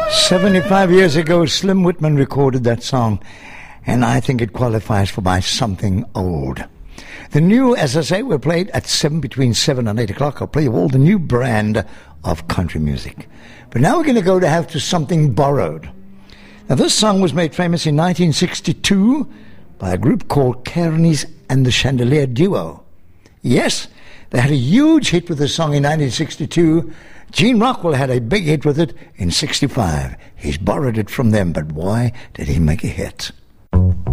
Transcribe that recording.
75 years ago, Slim Whitman recorded that song, and I think it qualifies for my something old. The new, as I say, were played at between 7 and 8 o'clock. I'll play you all the new brand of country music. But now we're going to have to something borrowed. Now, this song was made famous in 1962 by a group called Kearney's and the Chandelier Duo. Yes, they had a huge hit with the song in 1962. Gene Rockwell had a big hit with it in 65. He's borrowed it from them, but why did he make a hit?